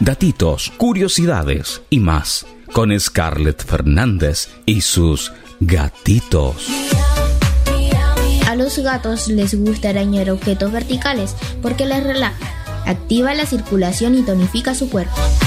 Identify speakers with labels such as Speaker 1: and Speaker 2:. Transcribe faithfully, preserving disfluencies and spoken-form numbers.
Speaker 1: datitos, curiosidades y más con Scarlett Fernández y sus gatitos.
Speaker 2: A los gatos les gusta arañar objetos verticales porque les relaja, activa la circulación y tonifica su cuerpo.